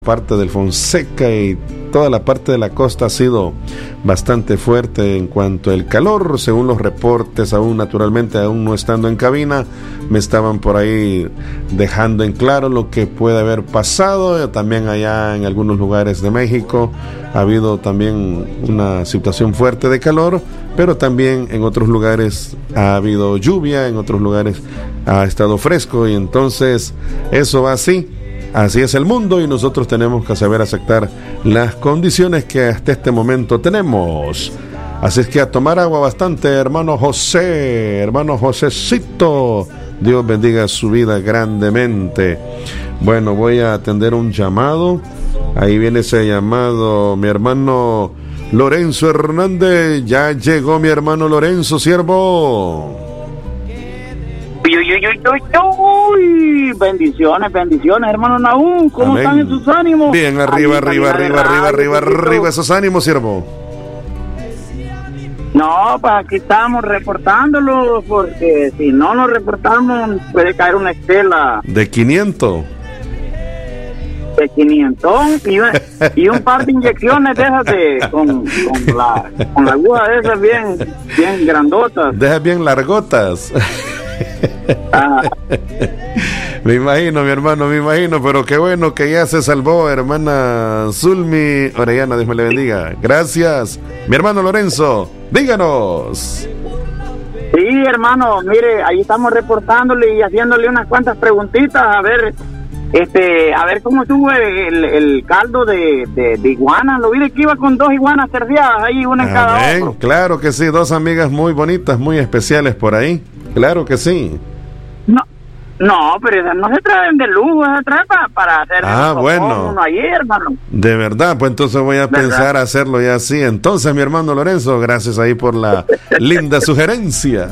parte del Fonseca y toda la parte de la costa ha sido bastante fuerte en cuanto al calor, según los reportes. Aún no estando en cabina, me estaban por ahí dejando en claro lo que puede haber pasado. También allá en algunos lugares de México ha habido también una situación fuerte de calor, pero también en otros lugares ha habido lluvia, en otros lugares ha estado fresco, y entonces eso va así. Así es el mundo y nosotros tenemos que saber aceptar las condiciones que hasta este momento tenemos. Así es que a tomar agua bastante, hermano Josecito. Dios bendiga su vida grandemente. Bueno, voy a atender un llamado. Ahí viene ese llamado, mi hermano Lorenzo Hernández. Ya llegó mi hermano Lorenzo, siervo. Uy, bendiciones, hermano Nahum. ¿Cómo Amén. están en sus ánimos? Bien, arriba esos ánimos, siervo. No, pues aquí estamos reportándolo, porque si no nos reportamos puede caer una estela De 500. de 500 y un par de inyecciones de esas con la aguja de esas bien grandotas. Deja bien largotas. Ah, Me imagino, mi hermano, pero qué bueno que ya se salvó, hermana Zulmi Orellana, Dios me le bendiga. Gracias, mi hermano Lorenzo, díganos. sí, hermano, mire, ahí estamos reportándole y haciéndole unas cuantas preguntitas, a ver cómo estuvo el caldo de iguana. Lo vi que iba con 2 iguanas cerdeadas ahí, una en cada hombro. Claro que sí, 2 amigas muy bonitas, muy especiales por ahí. Claro que sí. No, pero esas no se traen de lujo, se traen para hacer bueno. uno ayer, hermano. De verdad, pues entonces voy a pensar hacerlo ya así. Entonces, mi hermano Lorenzo, gracias ahí por la linda sugerencia.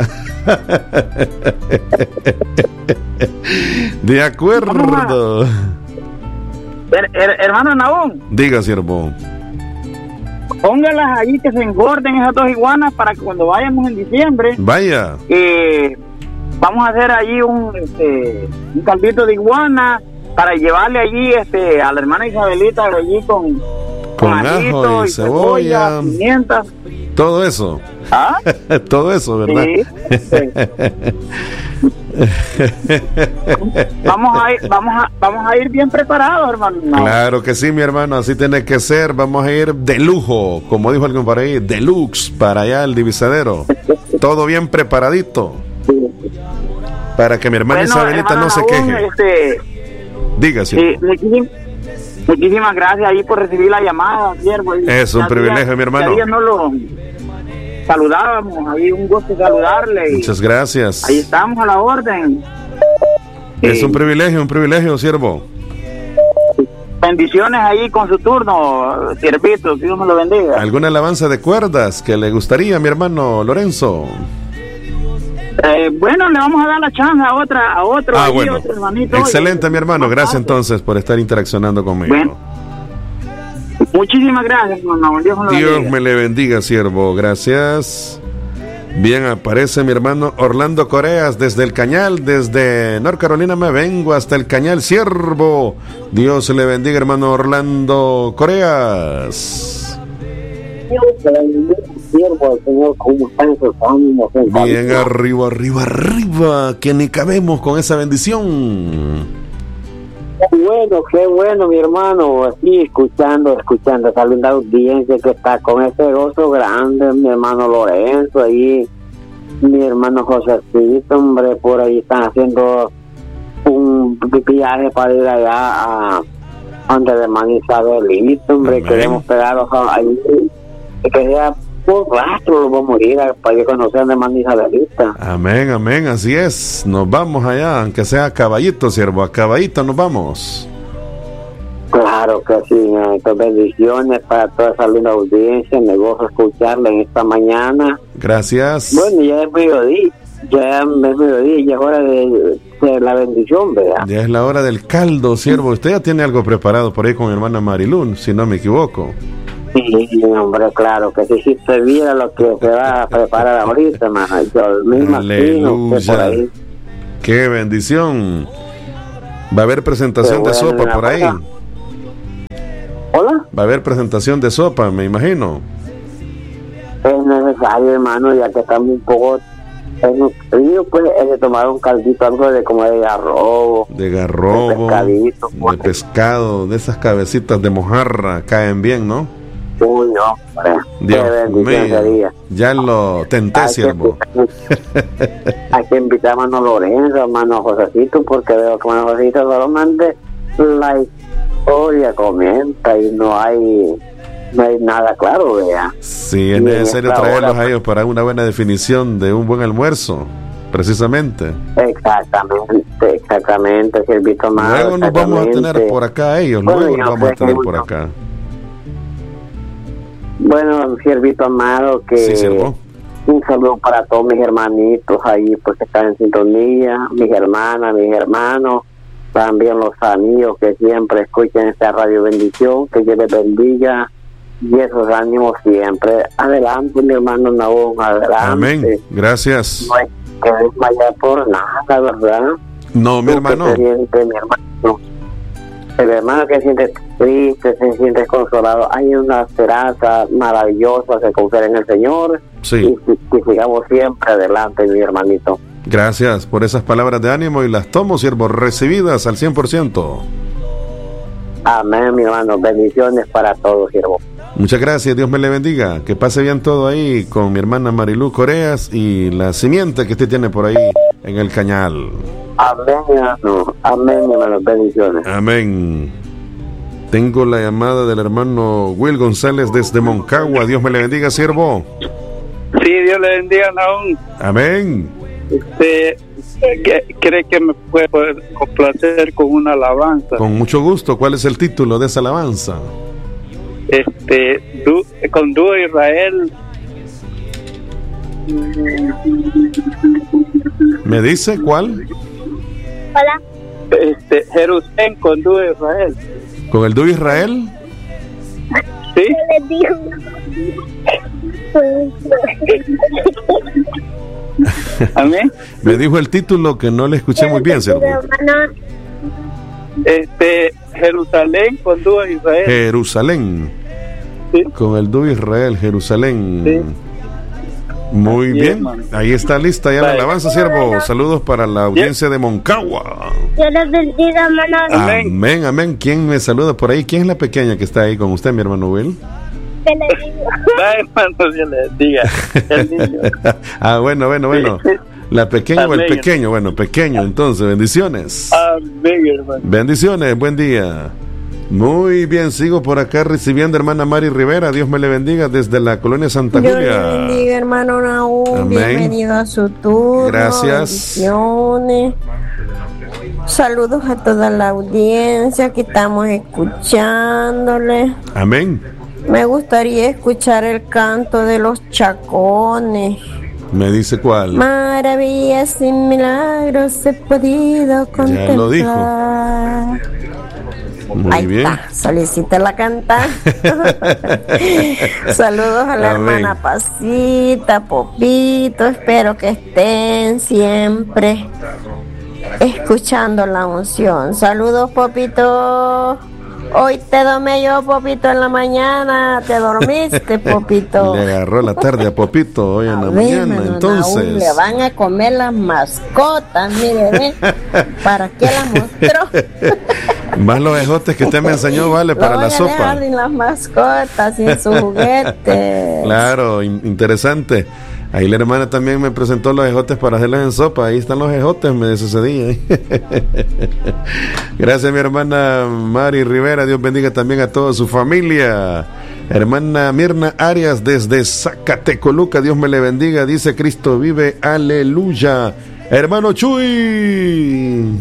De acuerdo. Hermano Nahum, Diga, siervo. póngalas ahí que se engorden esas 2 iguanas para que cuando vayamos en diciembre, Vaya. vamos a hacer allí un caldito de iguana para llevarle allí a la hermana Isabelita allí con ajo y cebolla, pimienta, todo eso. ¿ah? Todo eso, ¿verdad? Sí. Vamos a ir bien preparados, hermano. Claro que sí, mi hermano, así tiene que ser. Vamos a ir de lujo, como dijo alguien por ahí, deluxe, para allá el divisadero. Todo bien preparadito. Para que mi hermana Isabelita no se queje. Diga, sí, sí. Muchísimas gracias ahí por recibir la llamada, siervo. Es un privilegio, mi hermano. Ya no lo saludábamos, ahí un gusto saludarle. Muchas gracias. Ahí estamos a la orden. Es un privilegio, siervo. Bendiciones ahí con su turno, siervito, que Dios me lo bendiga. ¿Alguna alabanza de cuerdas que le gustaría, mi hermano Lorenzo? Bueno, le vamos a dar la chance a otro. Bueno. Otro hermanito. Excelente, mi hermano. Gracias entonces por estar interaccionando conmigo. Bueno. Muchísimas gracias, hermano. Dios me le bendiga, siervo. Gracias. Bien, aparece mi hermano Orlando Coreas desde el Cañal, desde North Carolina me vengo hasta el Cañal, siervo. Dios le bendiga, hermano Orlando Coreas. Siervo, Señor, ¿cómo están sus ánimos? Bien, arriba, que ni cabemos con esa bendición. Qué bueno, mi hermano, así escuchando, saliendo la audiencia que está con ese gozo grande, mi hermano Lorenzo, ahí, mi hermano Josecito, hombre, por ahí están haciendo un viaje para ir allá a donde de hermana Isabelita, hombre. Amén. Queremos pegarlos ahí, que sea por rastro, vamos a ir para que conocer a la hermana Isabelita. Amén, así es. Nos vamos allá, aunque sea a caballito, siervo, a caballito nos vamos. Claro que sí, bendiciones para toda esa linda audiencia, me gozo escucharla en esta mañana. Gracias. Bueno, ya es mediodía, ya es hora de la bendición, ¿verdad? Ya es la hora del caldo, siervo. Usted ya tiene algo preparado por ahí con mi hermana Marilún, si no me equivoco. Sí, hombre, claro que si se viera lo que se va a preparar ahorita, hermano, yo me imagino que por ahí. Qué bendición. Va a haber presentación de sopa por ahí. va a haber presentación de sopa, me imagino. Es necesario, hermano, ya que estamos un poco desnutridos, pues es de tomar un caldito, algo de como de garrobo. De garrobo, de pescado, de esas cabecitas de mojarra, caen bien, ¿no? Uy, no, Dios mío, ya lo tenté, siervo. Hay que invitar a Mano Lorenzo, a Mano Josecito, porque veo que Mano Josecito solamente la historia comenta y no hay nada claro, vea. Sí, es necesario traerlos a ellos para una buena definición de un buen almuerzo, precisamente. Exactamente, Siervito Amado. Luego nos vamos a tener por acá a ellos, luego nos vamos a tener por acá. Bueno, Siervito Amado, que sí, siervo. Un saludo para todos mis hermanitos ahí, pues que están en sintonía, mis hermanas, mis hermanos, también los amigos que siempre escuchan esta radio bendición, que Dios les bendiga y esos ánimos siempre. Adelante, mi hermano Nahum, adelante. Amén, gracias. No hay que desmayar por nada, ¿verdad? No, mi hermano. El hermano que se siente triste, se siente consolado, hay una esperanza maravillosa que confía en el Señor. Sí. Y sigamos siempre adelante, mi hermanito. Gracias por esas palabras de ánimo y las tomo, siervo, recibidas al 100%. Amén, mi hermano. Bendiciones para todos, siervo. Muchas gracias, Dios me le bendiga. Que pase bien todo ahí con mi hermana Marilú Coreas y la simiente que usted tiene por ahí en el cañal. Amén, mi hermano. Amén, mi hermano. Bendiciones. Amén. Tengo la llamada del hermano Will González desde Moncagua. Dios me le bendiga, siervo. Sí, Dios le bendiga, Nahum. Amén. ¿Cree que me puede complacer con una alabanza? Con mucho gusto. ¿Cuál es el título de esa alabanza? Con dúo Israel. ¿Me dice cuál? Hola. Jerusalén con dúo Israel. ¿Con el dúo Israel? Sí. Les digo. Amén. Me dijo el título que no le escuché muy bien, siervo. Jerusalén con dúo Israel. Jerusalén. Sí. Con el dúo Israel, Jerusalén. Sí. Muy bien, hermano. Ahí está lista ya la alabanza, siervo. Saludos para la audiencia de Moncagua. Dios les bendiga, hermano. Amén, amén. ¿Quién me saluda por ahí? ¿Quién es la pequeña que está ahí con usted, mi hermano Will? Que le digo. Hermano, Dios le bendiga. El niño. Bueno. La pequeña o el Amén. pequeño. Bueno, pequeño, entonces, bendiciones. Amén, hermano. Bendiciones, buen día. Muy bien, sigo por acá recibiendo hermana Mari Rivera. Dios me le bendiga desde la colonia Santa Dios Julia. le bendiga, hermano Nahum. Amén. Bienvenido a su turno. Gracias. Bendiciones. Saludos a toda la audiencia que estamos escuchándole. Amén. Me gustaría escuchar el canto de los chacones. Me dice cuál. Maravillas y milagros he podido contemplar. Ya lo dijo. Muy Ahí bien. está, solicítela cantar. Saludos a la Amén. hermana Pasita, Popito. Espero que estén siempre escuchando la unción. Saludos, Popito. Hoy te domé yo, Popito, en la mañana. ¿Te dormiste, Popito? Le agarró la tarde a Popito hoy en la A ver, mañana. hermano Entonces, Nahum, le van a comer las mascotas, mire, ¿ve? ¿Para qué las mostró? más los ejotes que usted me enseñó, vale, para la Lo voy a sopa. dejar sin las mascotas, sin sus juguetes. Claro, interesante. Ahí la hermana también me presentó los ejotes para hacerlos en sopa. Ahí están los ejotes, me dice ese día. Gracias, mi hermana Mari Rivera. Dios bendiga también a toda su familia. Hermana Mirna Arias desde Zacatecoluca. Dios me le bendiga. Dice Cristo vive. Aleluya. Hermano Chuy.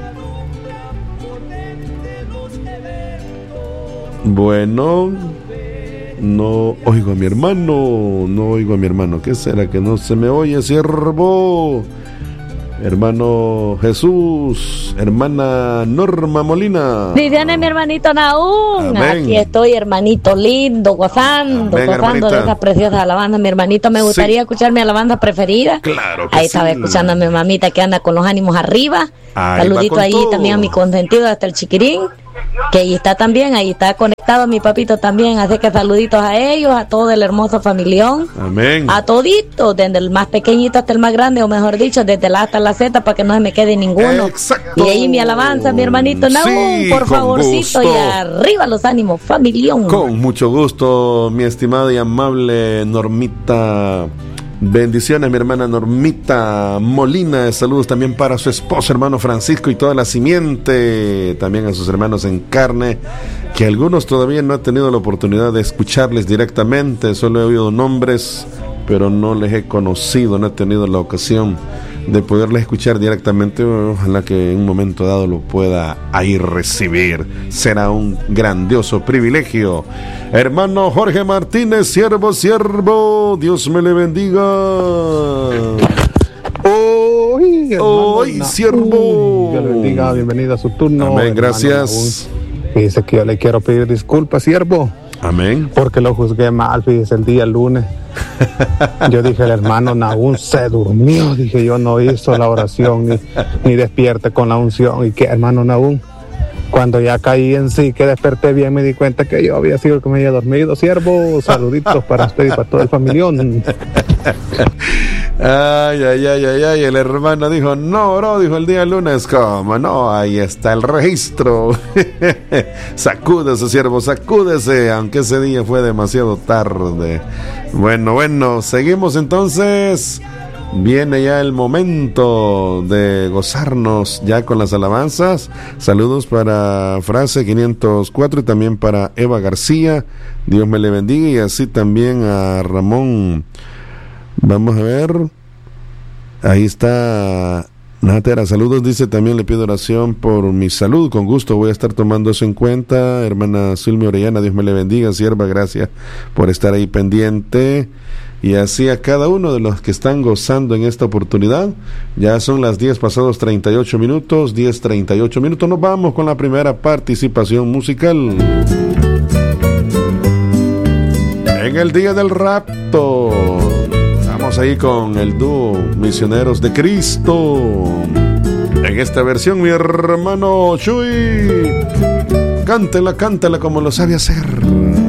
Bueno, no oigo a mi hermano, ¿qué será que no se me oye, siervo? Hermano Jesús, hermana Norma Molina. Viviane, mi hermanito Nahum. Amén. Aquí estoy, hermanito lindo, gozando Amén, de hermanita. esa preciosa alabanza. Mi hermanito, me gustaría escuchar mi alabanza preferida. Claro que Ahí estaba sí. escuchando a mi mamita que anda con los ánimos arriba. Ahí Saludito va con ahí todo. también a mi consentido hasta el Chiquirín. que ahí está también, ahí está conectado mi papito también, así que saluditos a ellos, a todo el hermoso familión. Amén. A toditos, desde el más pequeñito hasta el más grande, o mejor dicho, desde la A hasta la Z, para que no se me quede ninguno. Exacto. Y ahí mi alabanza, mi hermanito Nahum, Sí, por con favorcito, gusto. y arriba los ánimos, familión. Con mucho gusto, mi estimada y amable Normita. Bendiciones, mi hermana Normita Molina. Saludos también para su esposo, hermano Francisco, y toda la simiente. También a sus hermanos en carne, que algunos todavía no he tenido la oportunidad de escucharles directamente. Solo he oído nombres, pero no les he conocido, no he tenido la ocasión de poderles escuchar directamente. Ojalá que en un momento dado lo pueda ahí recibir. Será un grandioso privilegio. Hermano Jorge Martínez, siervo, Dios me le bendiga. Hoy, siervo. Dios le bendiga, bienvenido a su turno. Amén, gracias. Dice que yo le quiero pedir disculpas, siervo. Amén. Porque lo juzgué mal, fíjese, el día lunes. Yo dije, el hermano Nahum se durmió. Dije, yo no hizo la oración ni despierte con la unción. Y que, hermano Nahum, cuando ya caí en sí, que desperté bien, me di cuenta que yo había sido el que me había dormido. Siervo, saluditos para usted y para todo el familión. Ay, el hermano dijo, no, bro, dijo el día lunes, ¿cómo no? Ahí está el registro. Sacúdese, siervo, sacúdese, aunque ese día fue demasiado tarde. Bueno, seguimos entonces. Viene ya el momento de gozarnos ya con las alabanzas. Saludos para Frase 504 y también para Eva García. Dios me le bendiga, y así también a Ramón. Vamos a ver. Ahí está Natera. Saludos, dice, también le pido oración por mi salud. Con gusto voy a estar tomando eso en cuenta. Hermana Zulmi Orellana, Dios me le bendiga. Sierva, gracias por estar ahí pendiente. Y así a cada uno de los que están gozando en esta oportunidad. Ya son las 10 pasados 38 minutos, 10:38 minutos. Nos vamos con la primera participación musical. En el día del rapto, vamos ahí con el dúo Misioneros de Cristo. En esta versión, mi hermano Chuy, cántela como lo sabe hacer.